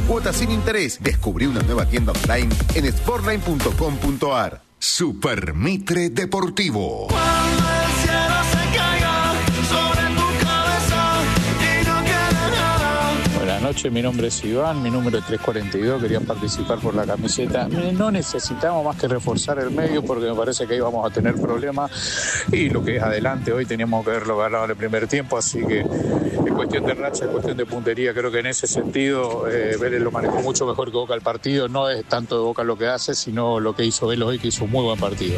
cuotas sin interés. Descubrí una nueva tienda online en sportline.com.ar. Super Mitre Deportivo. Cuando el cielo se caiga sobre tu cabeza y no quede nada. Buenas noches, mi nombre es Iván, mi número es 342, quería participar por la camiseta. No necesitamos más que reforzar el medio porque me parece que ahí vamos a tener problemas y lo que es adelante, hoy teníamos que haberlo ganado en el primer tiempo, así que es cuestión de racha, es cuestión de puntería. Creo que en ese sentido Vélez lo manejó mucho mejor que Boca el partido. No es tanto de Boca lo que hace, sino lo que hizo Vélez hoy, que hizo un muy buen partido.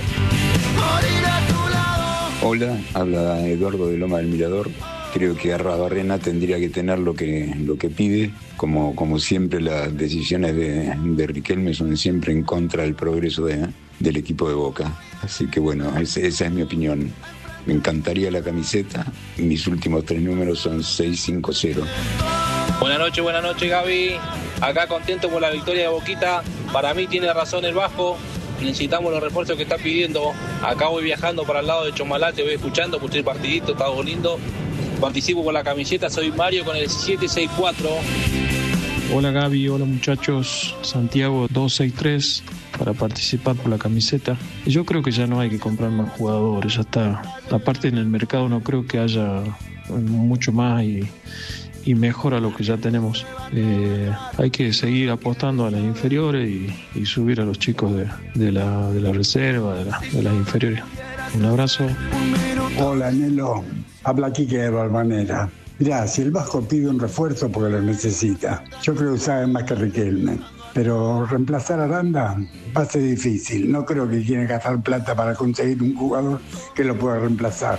Hola, habla Eduardo de Loma del Mirador. Creo que Arrabarrena tendría que tener lo que pide. Como siempre, las decisiones de Riquelme son siempre en contra del progreso del equipo de Boca. Así que bueno, esa es mi opinión. Me encantaría la camiseta. Mis últimos 3 números son 650. Buenas noches Gaby. Acá contento por la victoria de Boquita. Para mí tiene razón el Vasco. Necesitamos los refuerzos que está pidiendo. Acá voy viajando para el lado de Chomalate, voy escuchando, escuché el partidito, está lindo. Participo con la camiseta, soy Mario con el 764. Hola Gaby, hola muchachos, Santiago 263 para participar por la camiseta. Yo creo que ya no hay que comprar más jugadores, ya está. Aparte en el mercado no creo que haya mucho más y mejor a lo que ya tenemos. Hay que seguir apostando a las inferiores y subir a los chicos de la reserva, de las inferiores. Un abrazo. Hola Nelo, habla Quique de Balvanera. Mirá, si el Vasco pide un refuerzo porque lo necesita, yo creo que sabe más que Riquelme. Pero reemplazar a Aranda va a ser difícil. No creo que quiera gastar plata para conseguir un jugador que lo pueda reemplazar.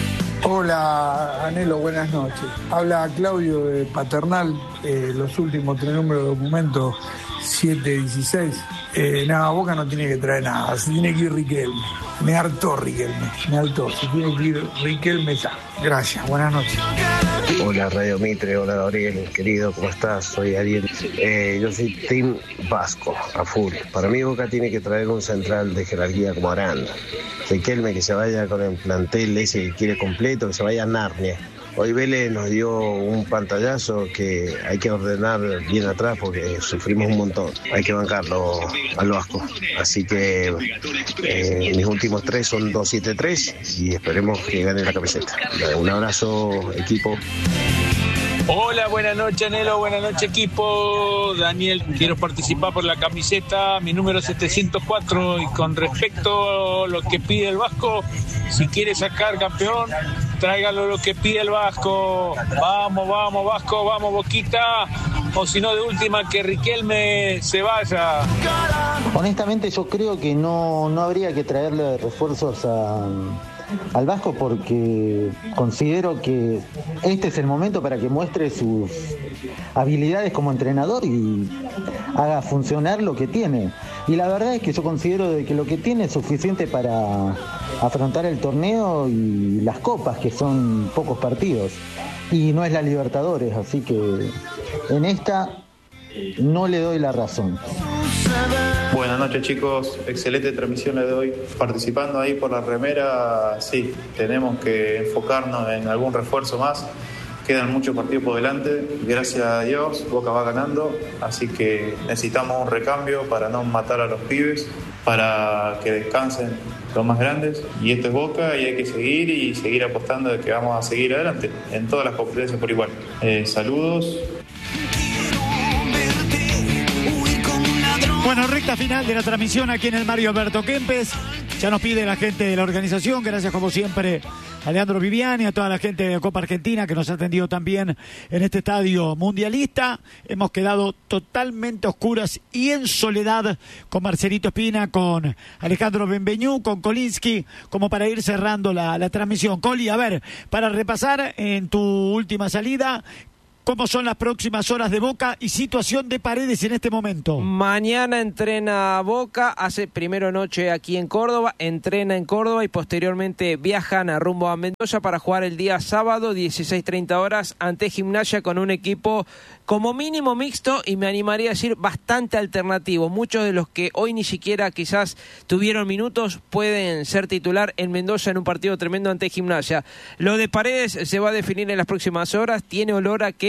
Hola Anelo, buenas noches. Habla Claudio de Paternal, los últimos 3 números de documento 716. Boca no tiene que traer nada, se tiene que ir Riquelme. Me hartó Riquelme, se tiene que ir Riquelme ya. Gracias, buenas noches. Hola Radio Mitre, hola Gabriel, querido, ¿cómo estás? Soy Ariel. Yo soy Team Vasco, a full. Para mí Boca tiene que traer un central de jerarquía como Aranda. Riquelme que se vaya con el plantel ese que quiere completo, que se vaya a Narnia. Hoy Vélez nos dio un pantallazo que hay que ordenar bien atrás porque sufrimos un montón. Hay que bancarlo al Vasco. Así que mis últimos 3 son 273 y esperemos que gane la camiseta. Un abrazo, equipo. Hola, buenas noches Anelo, buenas noches equipo. Daniel, quiero participar por la camiseta, mi número es 704 y con respecto a lo que pide el Vasco, si quiere sacar campeón, tráigalo lo que pide el Vasco. Vamos Vasco, vamos Boquita, o si no de última que Riquelme se vaya. Honestamente yo creo que no habría que traerle refuerzos al Vasco porque considero que este es el momento para que muestre sus habilidades como entrenador y haga funcionar lo que tiene. Y la verdad es que yo considero de que lo que tiene es suficiente para afrontar el torneo y las copas, que son pocos partidos. Y no es la Libertadores, así que en esta no le doy la razón. Buenas noches chicos, excelente transmisión la de hoy. Participando ahí por la remera, sí, tenemos que enfocarnos en algún refuerzo más. Quedan muchos partidos por delante, gracias a Dios, Boca va ganando, así que necesitamos un recambio para no matar a los pibes, para que descansen los más grandes. Y esto es Boca y hay que seguir apostando de que vamos a seguir adelante en todas las competencias por igual. Saludos. Bueno, recta final de la transmisión aquí en el Mario Alberto Kempes. Ya nos pide la gente de la organización, gracias como siempre a Leandro Viviani, a toda la gente de Copa Argentina que nos ha atendido también en este estadio mundialista. Hemos quedado totalmente oscuras y en soledad con Marcelito Espina, con Alejandro Benveñú, con Kolinsky, como para ir cerrando la transmisión. Coli, a ver, para repasar en tu última salida, ¿cómo son las próximas horas de Boca y situación de Paredes en este momento? Mañana entrena Boca, hace primero noche aquí en Córdoba, entrena en Córdoba y posteriormente viajan a rumbo a Mendoza para jugar el día sábado, 16:30 horas, ante Gimnasia con un equipo como mínimo mixto y me animaría a decir bastante alternativo. Muchos de los que hoy ni siquiera quizás tuvieron minutos pueden ser titular en Mendoza en un partido tremendo ante Gimnasia. Lo de Paredes se va a definir en las próximas horas, tiene olor a que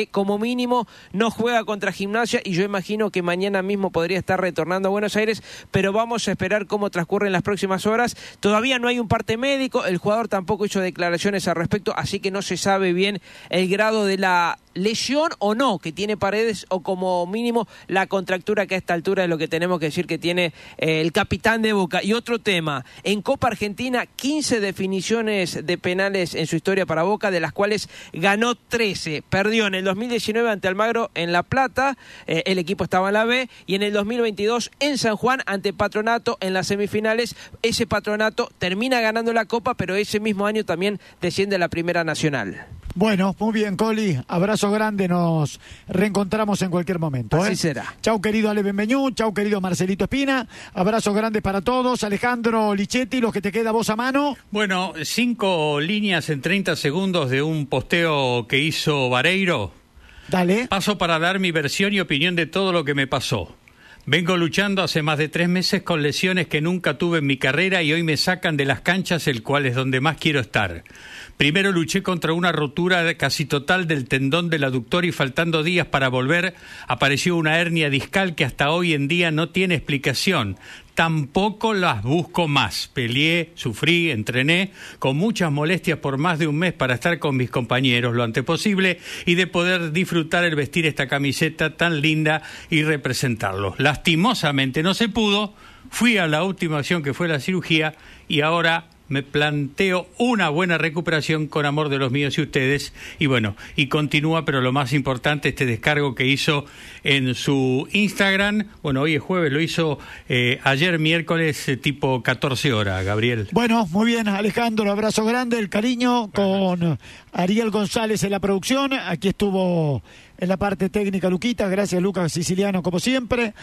que como mínimo no juega contra Gimnasia y yo imagino que mañana mismo podría estar retornando a Buenos Aires, pero vamos a esperar cómo transcurren las próximas horas. Todavía no hay un parte médico, el jugador tampoco hizo declaraciones al respecto, así que no se sabe bien el grado de la lesión o no que tiene Paredes, o como mínimo la contractura, que a esta altura es lo que tenemos que decir que tiene el capitán de Boca. Y otro tema, en Copa Argentina 15 definiciones de penales en su historia para Boca, de las cuales ganó 13, perdió en el 2019 ante Almagro en La Plata, el equipo estaba en la B, y en el 2022 en San Juan ante Patronato en las semifinales. Ese Patronato termina ganando la Copa, pero ese mismo año también desciende a la Primera Nacional. Bueno, muy bien, Coli. Abrazo grande, nos reencontramos en cualquier momento. Así será. Chau, querido Ale Benveñú, chau, querido Marcelito Espina. Abrazo grande para todos. Alejandro Lichetti, los que te queda vos a mano. Bueno, 5 líneas en 30 segundos de un posteo que hizo Vareiro. Dale. Paso para dar mi versión y opinión de todo lo que me pasó. Vengo luchando hace más de 3 meses con lesiones que nunca tuve en mi carrera y hoy me sacan de las canchas, el cual es donde más quiero estar. Primero luché contra una rotura casi total del tendón del aductor y faltando días para volver apareció una hernia discal que hasta hoy en día no tiene explicación. Tampoco las busco más. Peleé, sufrí, entrené con muchas molestias por más de un mes para estar con mis compañeros lo antes posible y de poder disfrutar el vestir esta camiseta tan linda y representarlos. Lastimosamente no se pudo, fui a la última acción que fue la cirugía y ahora me planteo una buena recuperación con amor de los míos y ustedes. Y bueno, y continúa, pero lo más importante, este descargo que hizo en su Instagram. Bueno, hoy es jueves, lo hizo ayer miércoles tipo 14 horas, Gabriel. Bueno, muy bien, Alejandro, abrazo grande, el cariño con Ariel González en la producción. Aquí estuvo en la parte técnica Luquita, gracias Lucas Siciliano como siempre,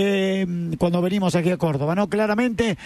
cuando venimos aquí a Córdoba, ¿no? Claramente,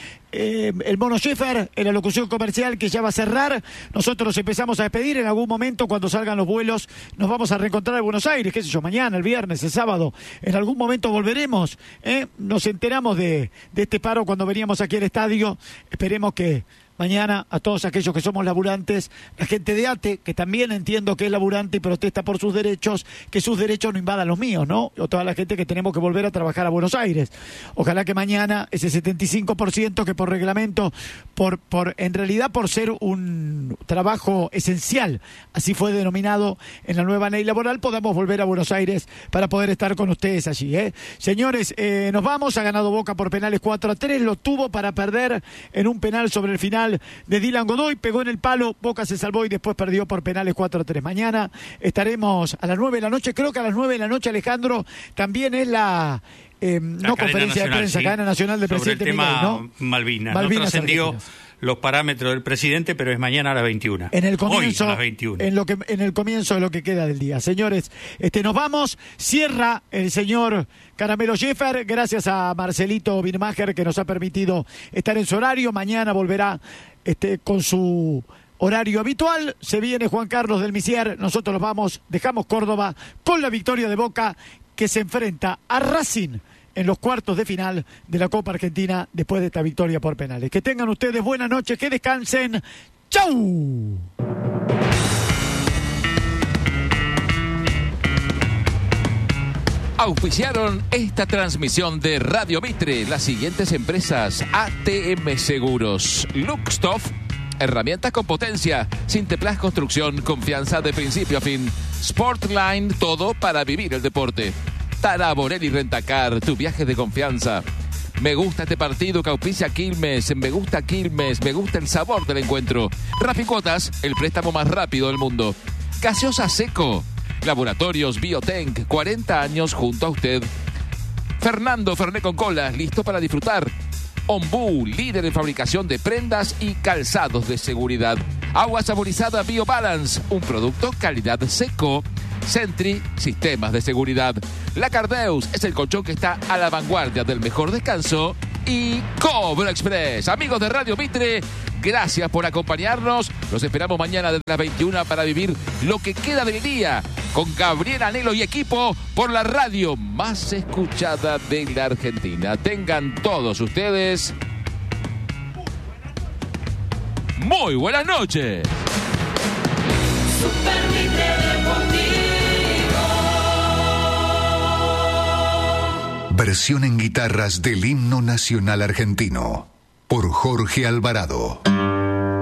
el Mono Schäfer en la locución comercial que ya va a cerrar, nosotros empezamos a despedir, en algún momento cuando salgan los vuelos nos vamos a reencontrar en Buenos Aires, qué sé yo, mañana, el viernes, el sábado, en algún momento volveremos, nos enteramos de este paro cuando veníamos aquí al estadio, esperemos que mañana a todos aquellos que somos laburantes, la gente de ATE, que también entiendo que es laburante y protesta por sus derechos, que sus derechos no invadan los míos, ¿no? O toda la gente que tenemos que volver a trabajar a Buenos Aires. Ojalá que mañana ese 75% que por reglamento, en realidad por ser un trabajo esencial, así fue denominado en la nueva ley laboral, podamos volver a Buenos Aires para poder estar con ustedes allí, ¿eh? Señores, nos vamos, ha ganado Boca por penales 4-3, lo tuvo para perder en un penal sobre el final de Dylan Godoy, pegó en el palo, Boca se salvó y después perdió por penales 4-3. Mañana estaremos a las 9 de la noche, creo que a las 9 de la noche, Alejandro, también es la no conferencia nacional, de prensa, sí, cadena nacional del presidente Miguel, ¿no? Malvinas. No trascendió los parámetros del presidente, pero es mañana a las 21. En el comienzo, hoy a las 21. En el comienzo de lo que queda del día. Señores, nos vamos. Cierra el señor Caramelo Schäfer. Gracias a Marcelito Birmacher que nos ha permitido estar en su horario. Mañana volverá con su horario habitual. Se viene Juan Carlos del Misier. Nosotros nos vamos. Dejamos Córdoba con la victoria de Boca que se enfrenta a Racing en los cuartos de final de la Copa Argentina después de esta victoria por penales. Que tengan ustedes buenas noches, que descansen. ¡Chau! Auspiciaron esta transmisión de Radio Mitre las siguientes empresas: ATM Seguros, Luxtoff, herramientas con potencia, Sinteplas Construcción, confianza de principio a fin, Sportline, todo para vivir el deporte. Tara Borelli Rentacar, tu viaje de confianza. Me gusta este partido que auspicia Quilmes, me gusta Quilmes, me gusta el sabor del encuentro. Rapicuotas, el préstamo más rápido del mundo. Gaseosa Seco, Laboratorios Biotank, 40 años junto a usted. Fernando Fernet con cola, listo para disfrutar. Ombú, líder en fabricación de prendas y calzados de seguridad. Agua saborizada BioBalance, un producto calidad Seco. Sentry, sistemas de seguridad. La Cardeus es el colchón que está a la vanguardia del mejor descanso. Y Cobra Express. Amigos de Radio Mitre, gracias por acompañarnos. Los esperamos mañana desde las 21 para vivir lo que queda del día con Gabriel Anelo y equipo por la radio más escuchada de la Argentina. Tengan todos ustedes muy buenas noches. Super Mitre Deportivo. Versión en guitarras del himno nacional argentino por Jorge Alvarado.